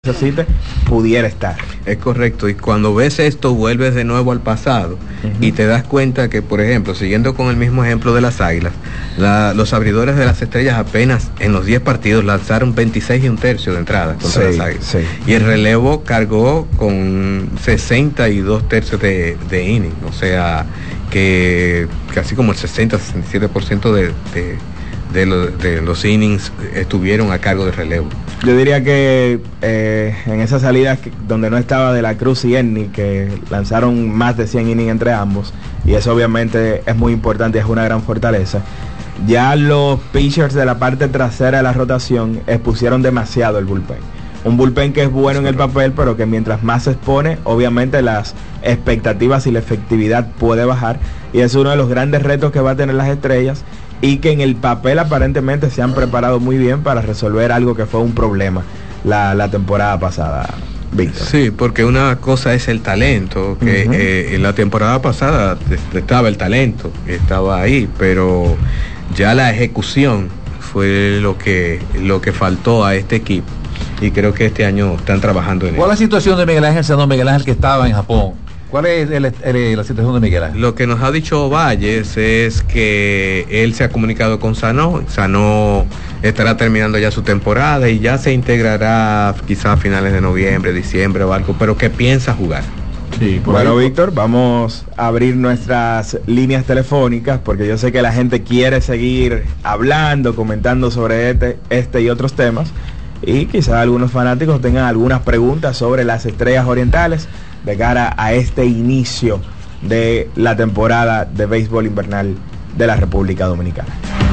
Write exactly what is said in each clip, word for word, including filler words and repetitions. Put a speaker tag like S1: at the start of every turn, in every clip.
S1: necesite, pudiera estar.
S2: Es correcto, y cuando ves esto vuelves de nuevo al pasado uh-huh. y te das cuenta que, por ejemplo, siguiendo con el mismo ejemplo de las Águilas, la, los abridores de las Estrellas apenas en los diez partidos lanzaron veintiséis y un tercio de entrada contra sí, las Águilas, sí. y el relevo cargó con sesenta y dos tercios de, de inning, o sea que casi como el sesenta a sesenta y siete por ciento de, de, de, lo, de los innings estuvieron a cargo de relevo.
S1: Yo diría que eh, en esas salidas que, donde no estaba De la Cruz y Ernie, que lanzaron más de cien innings entre ambos, y eso obviamente es muy importante, es una gran fortaleza. Ya los pitchers de la parte trasera de la rotación expusieron demasiado el bullpen. Un bullpen que es bueno en el papel, pero que mientras más se expone, obviamente las expectativas y la efectividad puede bajar, y es uno de los grandes retos que va a tener las Estrellas, y que en el papel aparentemente se han preparado muy bien para resolver algo que fue un problema la, la temporada pasada, Víctor.
S2: Sí, porque una cosa es el talento, que uh-huh. eh, en la temporada pasada estaba el talento, estaba ahí, pero ya la ejecución fue lo que, lo que faltó a este equipo, y creo que este año están trabajando en eso.
S3: ¿Cuál es la situación de Miguel Ángel Sanó, Miguel Ángel que estaba en Japón? ¿Cuál es el, el, el, la situación de Miguel Ángel?
S2: Lo que nos ha dicho Valles es que él se ha comunicado con Sanó. Sanó estará terminando ya su temporada y ya se integrará quizás a finales de noviembre, diciembre o algo, pero que piensa jugar.
S1: Sí, bueno, Víctor, vamos a abrir nuestras líneas telefónicas porque yo sé que la gente quiere seguir hablando, comentando sobre este, este y otros temas, y quizás algunos fanáticos tengan algunas preguntas sobre las Estrellas Orientales de cara a este inicio de la temporada de béisbol invernal de la República Dominicana.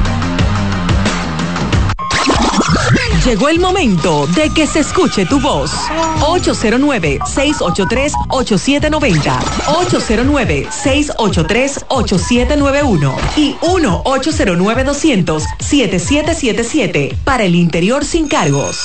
S4: Llegó el momento de que se escuche tu voz. ocho cero nueve, seis ocho tres, ocho siete nueve cero, ocho cero nueve, seis ocho tres, ocho siete nueve uno y uno ocho cero nueve, dos cero cero, siete siete siete siete para el interior sin cargos.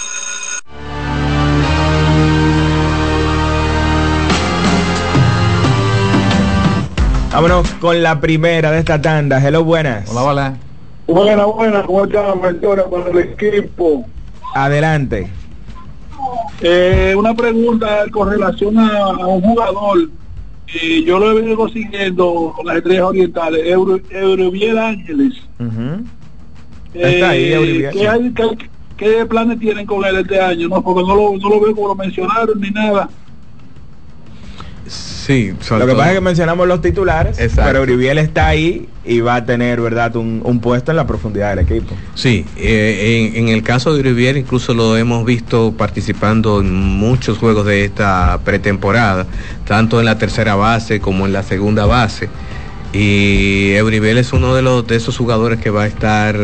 S1: Vámonos con la primera de esta tanda. Hello, buenas.
S3: Hola, hola.
S5: Buenas, buenas. ¿Cómo están, Martona, con el equipo?
S1: Adelante.
S5: Eh, una pregunta con relación a, a un jugador. Eh, yo lo he venido siguiendo con las Estrellas Orientales, Euro, Euribiel Ángeles.
S1: Uh-huh.
S5: Eh, Está ahí, Euribiel. ¿qué, hay, qué, ¿Qué planes tienen con él este año? No, porque no lo, no lo veo como lo mencionaron ni nada.
S2: Sí,
S1: lo que pasa es que mencionamos los titulares, exacto, pero Euribiel está ahí y va a tener, verdad, un, un puesto en la profundidad del equipo.
S2: Sí, eh, en, en el caso de Euribiel incluso lo hemos visto participando en muchos juegos de esta pretemporada, tanto en la tercera base como en la segunda base, y Euribiel es uno de los de esos jugadores que va a estar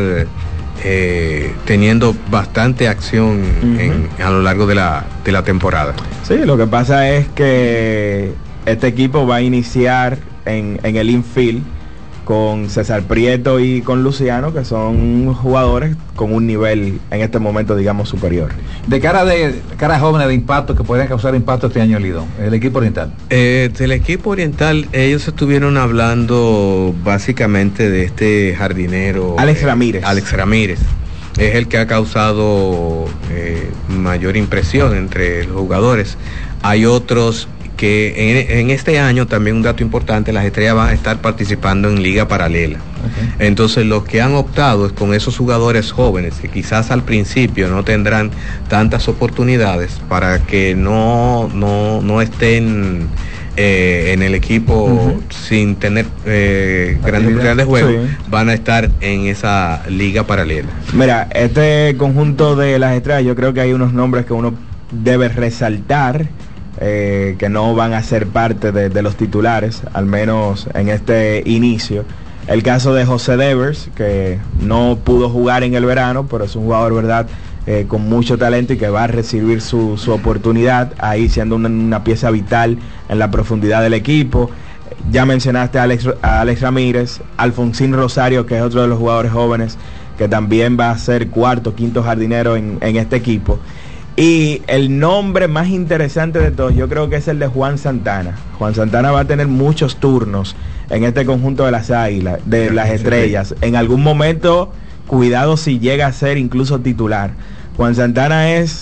S2: eh, teniendo bastante acción uh-huh. en, a lo largo de la, de la temporada.
S1: Sí, lo que pasa es que este equipo va a iniciar en, en el infield con César Prieto y con Luciano, que son jugadores con un nivel en este momento, digamos, superior.
S3: De cara de cara jóvenes de impacto que podrían causar impacto este año, Lidón, el equipo oriental.
S2: Eh, del equipo oriental, ellos estuvieron hablando básicamente de este jardinero
S1: Alex eh, Ramírez.
S2: Alex Ramírez. Es el que ha causado eh, mayor impresión entre los jugadores. Hay otros que en, en este año, también un dato importante, las Estrellas van a estar participando en liga paralela. Okay. Entonces lo que han optado es con esos jugadores jóvenes que quizás al principio no tendrán tantas oportunidades para que no, no, no estén eh, en el equipo uh-huh. sin tener eh, grandes oportunidades de juego, sí. van a estar en esa liga paralela.
S1: Mira, este conjunto de las Estrellas, yo creo que hay unos nombres que uno debe resaltar, Eh, que no van a ser parte de, de los titulares, al menos en este inicio. El caso de José Devers, que no pudo jugar en el verano, pero es un jugador, verdad, eh, con mucho talento y que va a recibir su, su oportunidad, ahí siendo una, una pieza vital en la profundidad del equipo. Ya mencionaste a Alex, a Alex Ramírez, Alfonsín Rosario, que es otro de los jugadores jóvenes, que también va a ser cuarto, quinto jardinero en, en este equipo. Y el nombre más interesante de todos, yo creo que es el de Juan Santana. Juan Santana va a tener muchos turnos en este conjunto de las Águilas, de las Estrellas. En algún momento, cuidado si llega a ser incluso titular. Juan Santana es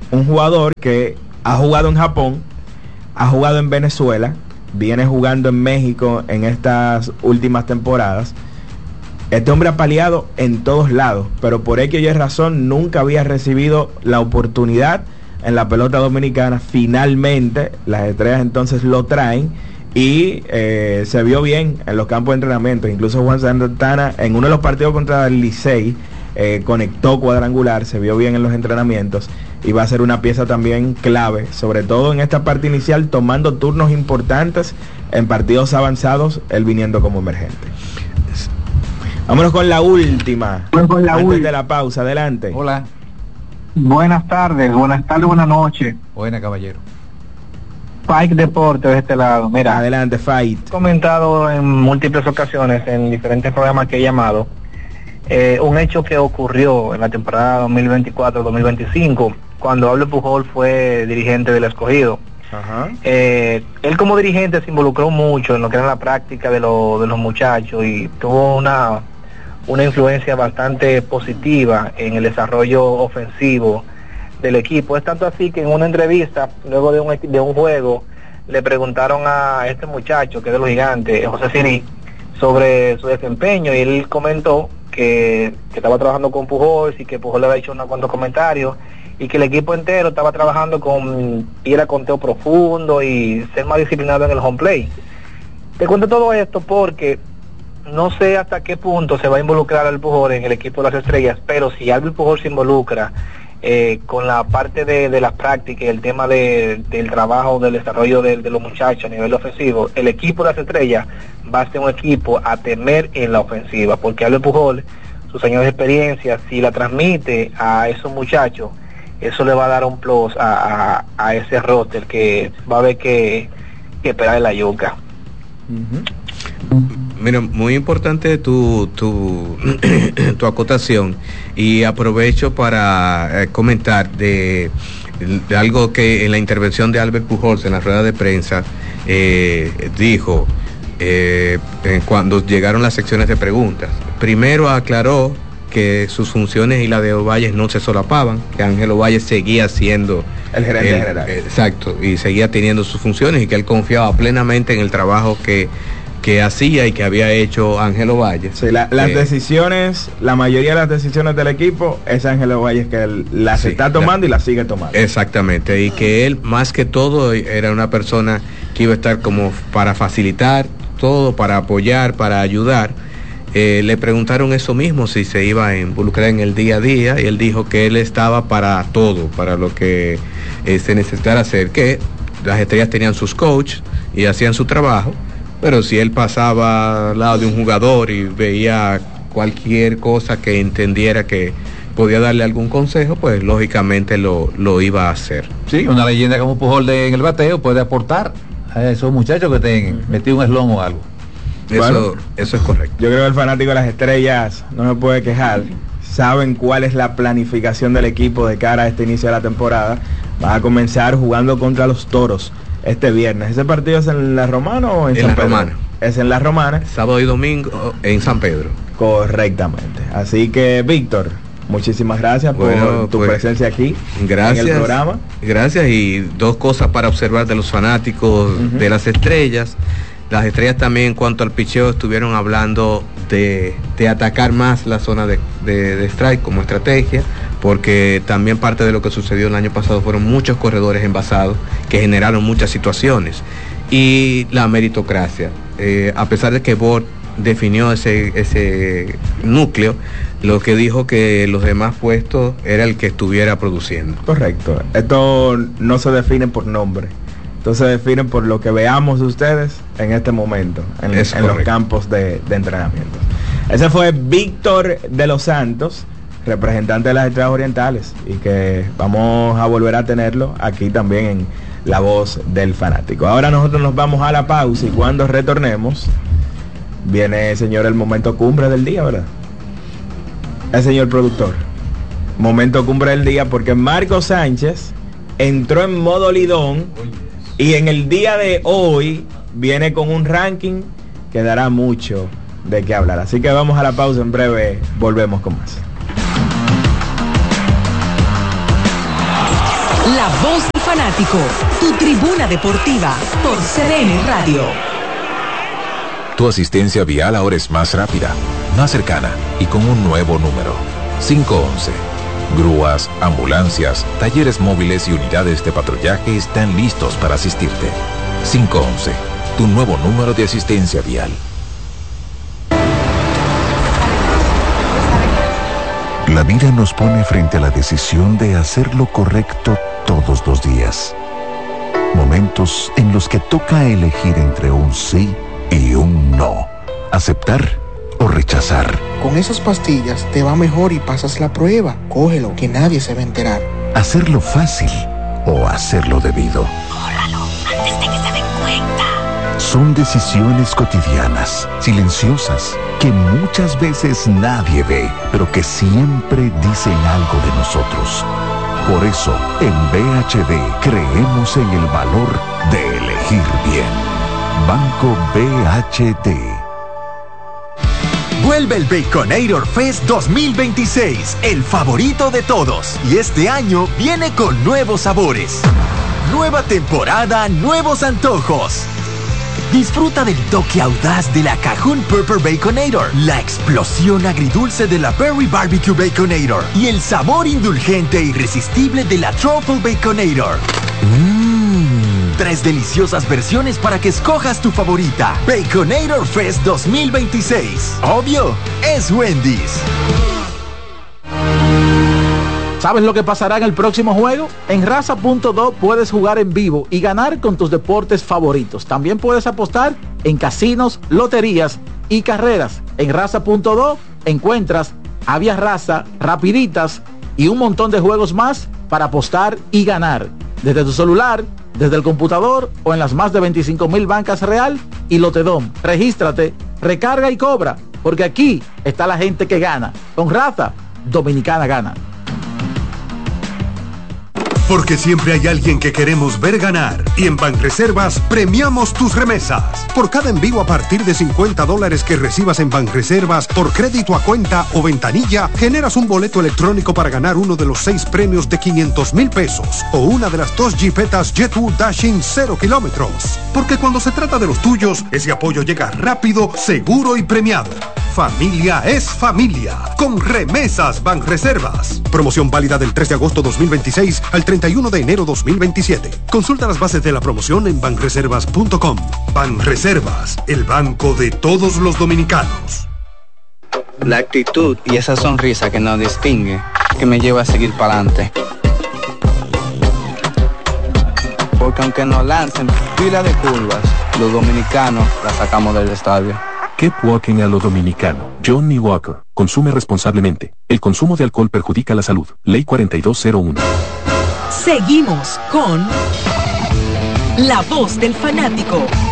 S1: un jugador que ha jugado en Japón, ha jugado en Venezuela, viene jugando en México en estas últimas temporadas. Este hombre ha paliado en todos lados, pero por X o Y razón nunca había recibido la oportunidad en la pelota dominicana. Finalmente las Estrellas entonces lo traen y eh, se vio bien en los campos de entrenamiento. Incluso Juan Santana en uno de los partidos contra el Licey eh, conectó cuadrangular, se vio bien en los entrenamientos y va a ser una pieza también clave, sobre todo en esta parte inicial, tomando turnos importantes en partidos avanzados, él viniendo como emergente. Vámonos con la última,
S6: con la
S1: antes
S6: última.
S1: de la pausa, adelante.
S3: Hola.
S6: Buenas tardes, buenas tardes, buenas noches.
S3: Buena, caballero.
S6: Pike Deporte de este lado. Mira,
S1: Adelante, Fight.
S6: he comentado en múltiples ocasiones en diferentes programas que he llamado eh, un hecho que ocurrió en la temporada dos mil veinticuatro dos mil veinticinco cuando Albert Pujol fue dirigente del Escogido.
S1: Ajá.
S6: Eh, él como dirigente se involucró mucho en lo que era la práctica de, lo, de los muchachos y tuvo una, una influencia bastante positiva en el desarrollo ofensivo del equipo. Es tanto así que en una entrevista, luego de un, de un juego, le preguntaron a este muchacho, que es de los Gigantes, José Siri, sobre su desempeño, y él comentó que, que estaba trabajando con Pujol y que Pujol le había hecho unos cuantos comentarios y que el equipo entero estaba trabajando con ir a conteo profundo y ser más disciplinado en el home play. Te cuento todo esto porque no sé hasta qué punto se va a involucrar al Pujol en el equipo de las Estrellas, pero si Albert Pujol se involucra eh, con la parte de, de las prácticas y el tema de, del trabajo, del desarrollo de, de los muchachos a nivel ofensivo, el equipo de las Estrellas va a ser un equipo a temer en la ofensiva, porque Albert Pujol, sus años de experiencia, si la transmite a esos muchachos, eso le va a dar un plus a, a, a ese roster que va a haber que, que esperar en la yuca.
S1: Uh-huh.
S2: Mira, muy importante tu, tu, tu acotación, y aprovecho para eh, comentar de, de algo que en la intervención de Albert Pujols en la rueda de prensa eh, dijo eh, eh, cuando llegaron las secciones de preguntas. Primero aclaró que sus funciones y la de Ovalles no se solapaban, que Ángel Ovalles seguía siendo
S1: el gerente
S2: el,
S1: general.
S2: Exacto, y seguía teniendo sus funciones y que él confiaba plenamente en el trabajo que, que hacía y que había hecho Ángel Ovalles.
S1: Sí, la, las
S2: eh,
S1: decisiones, la mayoría de las decisiones del equipo es Ángel Ovalles que él las
S2: sí,
S1: está tomando
S2: la,
S1: y las sigue tomando.
S2: Exactamente, y que él más que todo era una persona que iba a estar como para facilitar todo, para apoyar, para ayudar. Eh, le preguntaron eso mismo, si se iba a involucrar en el día a día, y él dijo que él estaba para todo, para lo que eh, se necesitara hacer, que las Estrellas tenían sus coaches y hacían su trabajo, pero si él pasaba al lado de un jugador y veía cualquier cosa que entendiera que podía darle algún consejo, pues lógicamente lo, lo iba a hacer.
S3: Sí, una leyenda como Pujol de, en el bateo puede aportar a esos muchachos que tengan metido un eslón o algo.
S2: Eso,
S1: Bueno,
S2: eso es correcto.
S1: Yo creo que el fanático de las Estrellas no me puede quejar. Saben cuál es la planificación del equipo de cara a este inicio de la temporada. Va a comenzar jugando contra los Toros este viernes. ¿Ese partido es en La Romana o en,
S2: En
S1: San
S2: La
S1: Pedro?
S2: Romana.
S1: Es en La Romana.
S2: Sábado y domingo en San Pedro.
S1: Correctamente. Así que, Víctor, muchísimas gracias
S2: Bueno,
S1: por tu
S2: pues,
S1: presencia aquí
S2: gracias,
S1: en el programa.
S2: Gracias, y dos cosas para observar de los fanáticos
S1: Uh-huh.
S2: de las Estrellas. Las Estrellas también en cuanto al picheo estuvieron hablando de, de atacar más la zona de, de, de strike como estrategia, porque también parte de lo que sucedió el año pasado fueron muchos corredores envasados que generaron muchas situaciones. Y la meritocracia, eh, a pesar de que Board definió ese, ese núcleo, lo que dijo que los demás puestos era el que estuviera produciendo.
S1: Correcto. Esto no se define por nombre. Entonces se definen por lo que veamos de ustedes en este momento, en,
S2: Es
S1: en los
S2: correcto.
S1: campos de, de entrenamiento. Ese fue Víctor de los Santos, representante de las Estrellas Orientales, y que vamos a volver a tenerlo aquí también en La Voz del Fanático. Ahora nosotros nos vamos a la pausa y cuando retornemos, viene, señor, el momento cumbre del día, ¿verdad? El señor productor. Momento cumbre del día porque Marco Sánchez entró en modo lidón. Y en el día de hoy viene con un ranking que dará mucho de qué hablar. Así que vamos a la pausa, en breve volvemos con más.
S4: Fanático, tu tribuna deportiva por C D N Radio.
S7: Tu asistencia vial ahora es más rápida, más cercana y con un nuevo número. cinco once. Grúas, ambulancias, talleres móviles y unidades de patrullaje están listos para asistirte. cinco once. Tu nuevo número de asistencia vial.
S8: La vida nos pone frente a la decisión de hacer lo correcto todos los días. Momentos en los que toca elegir entre un sí y un no. Aceptar o rechazar.
S9: Con esas pastillas te va mejor y pasas la prueba. Cógelo, que nadie se va a enterar.
S8: Hacerlo fácil o hacerlo debido.
S10: Córralo antes de que se den cuenta.
S8: Son decisiones cotidianas, silenciosas, que muchas veces nadie ve, pero que siempre dicen algo de nosotros. Por eso, en B H D creemos en el valor de elegir bien. Banco B H D.
S11: Vuelve el Baconator Fest dos mil veintiséis, el favorito de todos. Y este año viene con nuevos sabores. Nueva temporada, nuevos antojos. Disfruta del toque audaz de la Cajun Pepper Baconator, la explosión agridulce de la Berry Barbecue Baconator y el sabor indulgente e irresistible de la Truffle Baconator. Mmm, tres deliciosas versiones para que escojas tu favorita. Baconator Fest dos mil veintiséis. Obvio, es Wendy's.
S12: ¿Sabes lo que pasará en el próximo juego? En Raza punto do puedes jugar en vivo y ganar con tus deportes favoritos. También puedes apostar en casinos, loterías y carreras. En Raza punto do encuentras Avia Raza, Rapiditas y un montón de juegos más para apostar y ganar. Desde tu celular, desde el computador o en las más de veinticinco mil bancas Real y Lotedom. Regístrate, recarga y cobra, porque aquí está la gente que gana. Con Raza, Dominicana gana.
S13: Porque siempre hay alguien que queremos ver ganar. Y en Banreservas premiamos tus remesas. Por cada envío a partir de cincuenta dólares que recibas en Banreservas por crédito a cuenta o ventanilla, generas un boleto electrónico para ganar uno de los seis premios de quinientos mil pesos o una de las dos jipetas Jet-U Dashing cero kilómetros. Porque cuando se trata de los tuyos, ese apoyo llega rápido, seguro y premiado. Familia es familia. Con Remesas Banreservas. Promoción válida del tres de agosto dos mil veintiséis al treinta y uno de enero dos mil veintisiete. Consulta las bases de la promoción en banreservas punto com. Banreservas, el banco de todos los dominicanos.
S14: La actitud y esa sonrisa que nos distingue, que me lleva a seguir para adelante. Porque aunque nos lancen pila de curvas, los dominicanos la sacamos del estadio.
S15: Keep walking a lo dominicano. Johnny Walker. Consume responsablemente. El consumo de alcohol perjudica la salud. Ley cuarenta y dos cero uno.
S4: Seguimos con La Voz del Fanático.